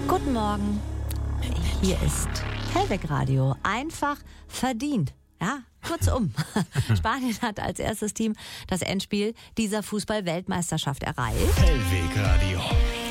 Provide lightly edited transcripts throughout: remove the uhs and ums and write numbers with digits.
Guten Morgen. Hier ist Hellweg Radio. Einfach verdient. Ja, kurzum. Spanien hat als erstes Team das Endspiel dieser Fußball-Weltmeisterschaft erreicht. Hellweg Radio.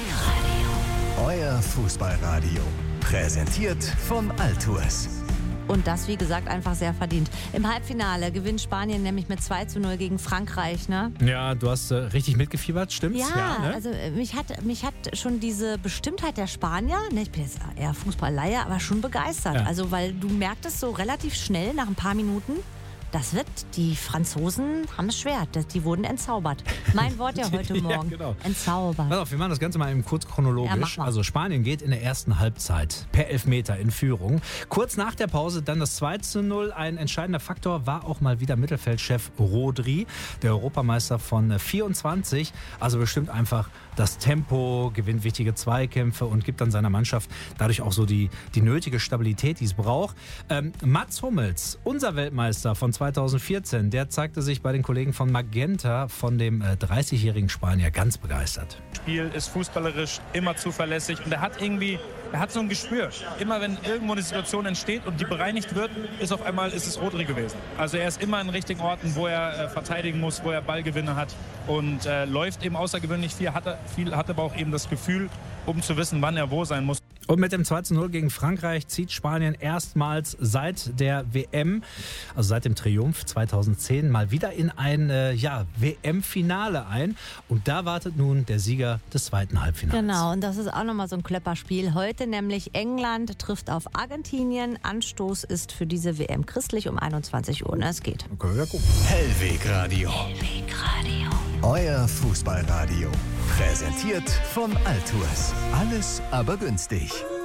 Euer Fußballradio. Präsentiert von Altours. Und das, wie gesagt, einfach sehr verdient. Im Halbfinale gewinnt Spanien nämlich mit 2:0 gegen Frankreich, ne? Ja, du hast richtig mitgefiebert, stimmt's? Ja, ne? also mich hat schon diese Bestimmtheit der Spanier, ne, ich bin jetzt eher Fußballleier, aber schon begeistert. Ja. Also, weil du merktest so relativ schnell, nach ein paar Minuten, die Franzosen haben es schwer, die wurden entzaubert. Mein Wort ja heute Morgen, Ja, genau. entzaubert. Pass auf, wir machen das Ganze mal eben kurz Ja, chronologisch. mach mal. Also Spanien geht in der ersten Halbzeit per Elfmeter in Führung. Kurz nach der Pause dann das 2:0. Ein entscheidender Faktor war auch mal wieder Mittelfeldchef Rodri, der Europameister von 24. Also bestimmt einfach das Tempo, gewinnt wichtige Zweikämpfe und gibt dann seiner Mannschaft dadurch auch so die nötige Stabilität, die es braucht. Mats Hummels, unser Weltmeister von 2014, der zeigte sich bei den Kollegen von Magenta von dem 30-jährigen Spanier ganz begeistert. Spiel ist fußballerisch immer zuverlässig und er hat so ein Gespür. Immer wenn irgendwo eine Situation entsteht und die bereinigt wird, ist es Rodri gewesen. Also er ist immer an richtigen Orten, wo er verteidigen muss, wo er Ballgewinne hat und läuft eben außergewöhnlich viel, hat aber auch eben das Gefühl, um zu wissen, wann er wo sein muss. Und mit dem 2:0 gegen Frankreich zieht Spanien erstmals seit der WM, also seit dem Triumph 2010, mal wieder in ein WM-Finale ein. Und da wartet nun der Sieger des zweiten Halbfinals. Genau, und das ist auch nochmal so ein Klepperspiel. Heute nämlich England trifft auf Argentinien. Anstoß ist für diese WM christlich um 21 Uhr. Es geht. Können wir ja gucken. Hellweg Radio. Hellweg Radio. Euer Fußballradio. Präsentiert von Altours. Alles aber günstig.